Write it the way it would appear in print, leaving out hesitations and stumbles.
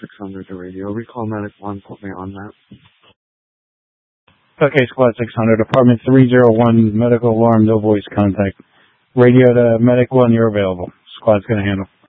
600 to radio. Recall Medic 1, put me on that. Okay, Squad 600, Apartment 301, medical alarm, no voice contact. Radio to Medic 1, you're available. Squad's going to handle.